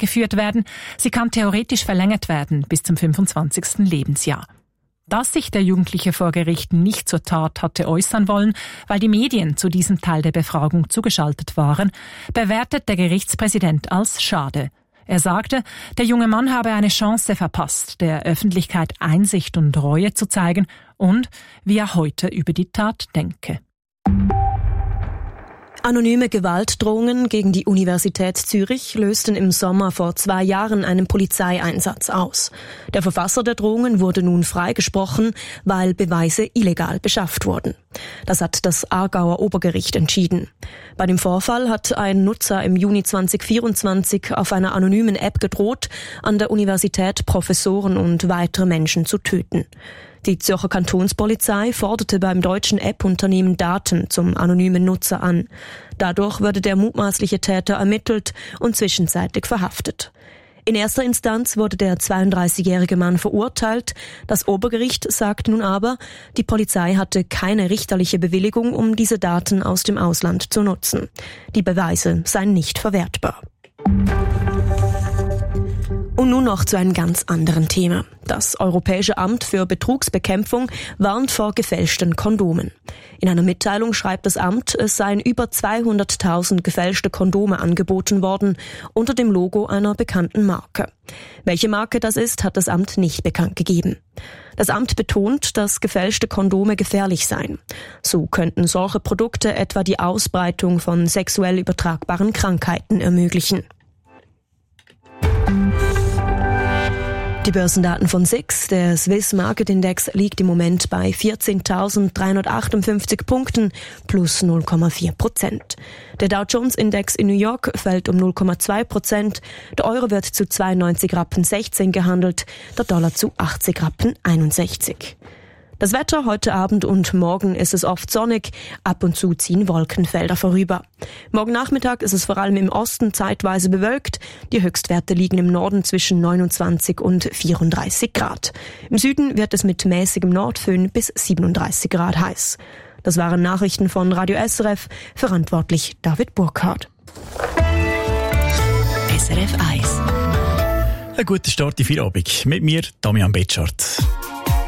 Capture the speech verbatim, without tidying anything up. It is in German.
weitergeführt werden. Sie kann theoretisch verlängert werden bis zum fünfundzwanzigsten Lebensjahr. Dass sich der Jugendliche vor Gericht nicht zur Tat hatte äußern wollen, weil die Medien zu diesem Teil der Befragung zugeschaltet waren, bewertet der Gerichtspräsident als schade. Er sagte, der junge Mann habe eine Chance verpasst, der Öffentlichkeit Einsicht und Reue zu zeigen und wie er heute über die Tat denke. Anonyme Gewaltdrohungen gegen die Universität Zürich lösten im Sommer vor zwei Jahren einen Polizeieinsatz aus. Der Verfasser der Drohungen wurde nun freigesprochen, weil Beweise illegal beschafft wurden. Das hat das Aargauer Obergericht entschieden. Bei dem Vorfall hat ein Nutzer im Juni zweitausendvierundzwanzig auf einer anonymen App gedroht, an der Universität Professoren und weitere Menschen zu töten. Die Zürcher Kantonspolizei forderte beim deutschen App-Unternehmen Daten zum anonymen Nutzer an. Dadurch wurde der mutmaßliche Täter ermittelt und zwischenzeitlich verhaftet. In erster Instanz wurde der zweiunddreißigjährige Mann verurteilt. Das Obergericht sagt nun aber, die Polizei hatte keine richterliche Bewilligung, um diese Daten aus dem Ausland zu nutzen. Die Beweise seien nicht verwertbar. Und nun noch zu einem ganz anderen Thema. Das Europäische Amt für Betrugsbekämpfung warnt vor gefälschten Kondomen. In einer Mitteilung schreibt das Amt, es seien über zweihunderttausend gefälschte Kondome angeboten worden, unter dem Logo einer bekannten Marke. Welche Marke das ist, hat das Amt nicht bekannt gegeben. Das Amt betont, dass gefälschte Kondome gefährlich seien. So könnten solche Produkte etwa die Ausbreitung von sexuell übertragbaren Krankheiten ermöglichen. Die Börsendaten von S I X, der Swiss Market Index, liegt im Moment bei vierzehntausenddreihundertachtundfünfzig Punkten plus null Komma vier Prozent. Der Dow Jones Index in New York fällt um null Komma zwei Prozent. Der Euro wird zu zweiundneunzig Rappen sechzehn gehandelt, der Dollar zu achtzig Rappen einundsechzig. Das Wetter heute Abend und morgen ist es oft sonnig, ab und zu ziehen Wolkenfelder vorüber. Morgen Nachmittag ist es vor allem im Osten zeitweise bewölkt. Die Höchstwerte liegen im Norden zwischen neunundzwanzig und vierunddreißig Grad. Im Süden wird es mit mäßigem Nordföhn bis siebenunddreißig Grad heiß. Das waren Nachrichten von Radio S R F, verantwortlich David Burkhardt. S R F eins. Ein guter Start in Feierabend. Mit mir, Damian Betschart.